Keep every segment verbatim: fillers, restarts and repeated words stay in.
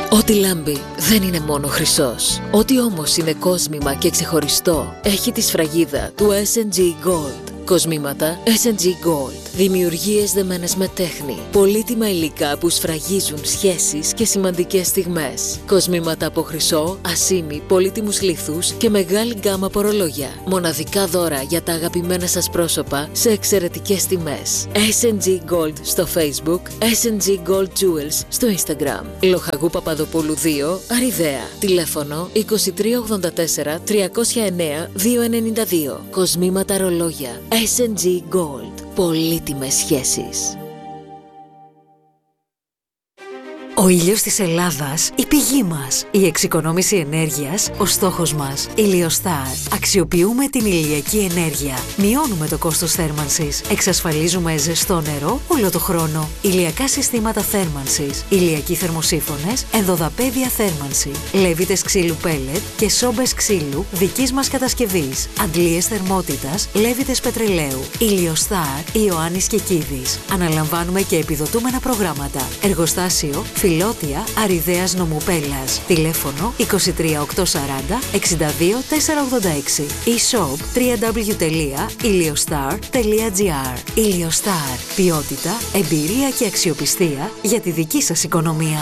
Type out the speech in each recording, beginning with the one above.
Ό,τι λάμπει δεν είναι μόνο χρυσός. Ό,τι όμως είναι κόσμημα και ξεχωριστό έχει τη σφραγίδα του ες εν τζι Gold. Κοσμήματα ες εν τζι Gold. Δημιουργίες δεμένες με τέχνη. Πολύτιμα υλικά που σφραγίζουν σχέσεις και σημαντικές στιγμές. Κοσμήματα από χρυσό, ασήμι, πολύτιμους λίθους και μεγάλη γκάμα από ρολόγια. Μοναδικά δώρα για τα αγαπημένα σας πρόσωπα σε εξαιρετικές τιμές. ες εν τζι Gold στο Facebook, ες εν τζι Gold Jewels στο Instagram. Λοχαγού Παπαδοπούλου δύο, Αριδαία. Τηλέφωνο είκοσι τρία ογδόντα τέσσερα τριακόσια εννέα διακόσια ενενήντα δύο. Κοσμήματα ρολόγια. ες εν τζι Gold. Πολύτιμες σχέσεις. Ο ήλιος της Ελλάδας, η πηγή μας, η εξοικονόμηση ενέργειας, ο στόχος μας. Ηλιοστάρ. Αξιοποιούμε την ηλιακή ενέργεια. Μειώνουμε το κόστος θέρμανσης. Εξασφαλίζουμε ζεστό νερό όλο το χρόνο. Ηλιακά συστήματα θέρμανσης. Ηλιακοί θερμοσύφωνες, ενδοδαπέδια θέρμανση. Λέβητες ξύλου πέλετ και σόμπες ξύλου δικής μας κατασκευής. Αντλίες θερμότητας, λέβητες πετρελαίου. Ηλιοστάρ, Ιωάννης Κεκίδης. Αναλαμβάνουμε και επιδοτούμενα προγράμματα. Εργοστάσιο Φιλότια, Αριδαίας νομού Πέλλας. Τηλέφωνο είκοσι τρία οκτακόσια σαράντα εξήντα δύο τετρακόσια ογδόντα έξι. E-shop double-u double-u double-u τελεία iliostar τελεία gr. Iliostar. Ποιότητα, εμπειρία και αξιοπιστία για τη δική σας οικονομία.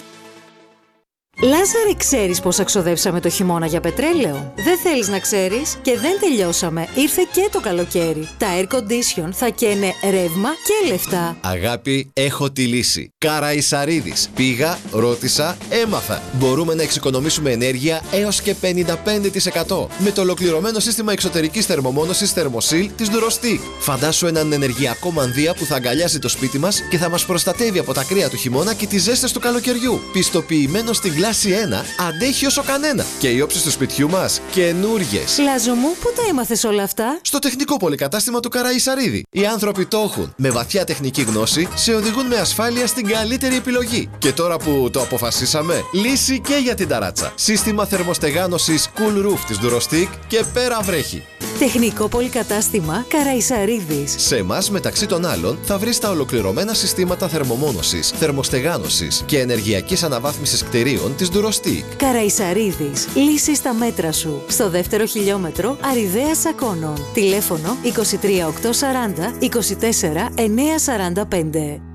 Λάζαρε, ξέρεις πώς ξοδέψαμε το χειμώνα για πετρέλαιο? Δεν θέλεις να ξέρεις? Και δεν τελειώσαμε. Ήρθε και το καλοκαίρι. Τα air condition θα καίνε ρεύμα και λεφτά. Αγάπη, έχω τη λύση. Καραϊσαρίδης. Πήγα, ρώτησα, έμαθα. Μπορούμε να εξοικονομήσουμε ενέργεια έως και πενήντα πέντε τοις εκατό με το ολοκληρωμένο σύστημα εξωτερικής θερμομόνωσης Thermosil της Durostic. Φαντάσου έναν ενεργειακό μανδύα που θα αγκαλιάζει το σπίτι μας και θα μας προστατεύει από τα κρύα του χειμώνα και τις ζέστες του καλοκαιριού. Πιστοποιημένο στην κλάση ένα, αντέχει όσο κανένα. Και οι όψεις του σπιτιού μας καινούριες. Λάζο μου, πού τα έμαθες όλα αυτά? Στο τεχνικό πολυκατάστημα του Καραϊσαρίδη. Οι άνθρωποι το έχουν. Με βαθιά τεχνική γνώση σε οδηγούν με ασφάλεια στην καλύτερη επιλογή. Και τώρα που το αποφασίσαμε, λύση και για την ταράτσα. Σύστημα θερμοστεγάνωσης Cool Roof της Durostic και πέρα βρέχει. Τεχνικό πολυκατάστημα Καραϊσαρίδης. Σε εμάς, μεταξύ των άλλων, θα βρεις τα ολοκληρωμένα συστήματα θερμομόνωσης, θερμοστεγάνωσης και ενεργειακής αναβάθμισης κτηρίων της Durostic. Καραϊσαρίδης. Λύση στα μέτρα σου. Στο δεύτερο χιλιόμετρο Αριδαίας Σακώνων. Τηλέφωνο είκοσι τρία οκτακόσια σαράντα είκοσι τέσσερα εννιακόσια σαράντα πέντε.